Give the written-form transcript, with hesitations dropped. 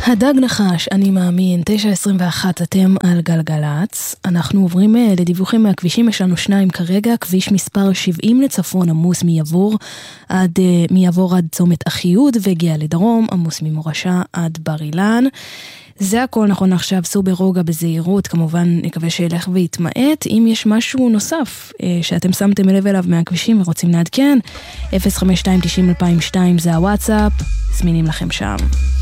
הדג נחש, אני מאמין, 9:21, אתם על גלגלץ. אנחנו עוברים לדיווחים מהכבישים, יש לנו שניים כרגע, כביש מספר 70 לצפון עמוס מיבור עד צומת אחיוד, והגיע לדרום, עמוס ממורשה עד בר אילן. זה הכל נכון עכשיו, סעו ברוגע בזהירות, כמובן נקווה שילך ויתמעט. אם יש משהו נוסף שאתם שמתם לב אליו מהכבישים ורוצים לעדכן, 052-90-2002 זה הוואטסאפ, זמינים לכם שם.